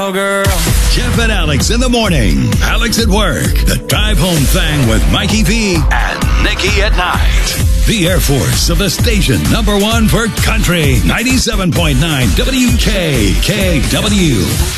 girl. Jeff and Alex in the morning. Alex at work. The Drive Home Thing with Mikey V and Nikki at night. The Air Force of the station #1 for country. 97.9 WKKW.